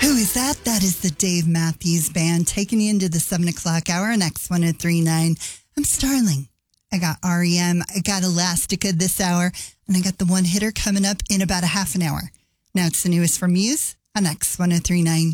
Who is that? That is the Dave Matthews Band taking you into the 7 o'clock hour on X1039. I'm Starling. I got REM. I got Elastica this hour. And I got the one hitter coming up in about a half an hour. Now it's the newest from Muse on X1039.